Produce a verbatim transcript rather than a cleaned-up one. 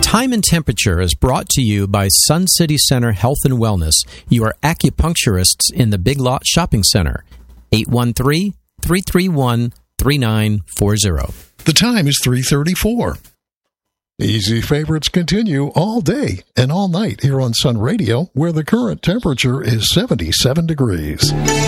Time and Temperature is brought to you by Sun City Center Health and Wellness, your acupuncturists in the Big Lot Shopping Center. eight one three, three three one, three nine four zero. The time is three thirty-four. Easy Favorites continue all day and all night here on Sun Radio, where the current temperature is seventy-seven degrees.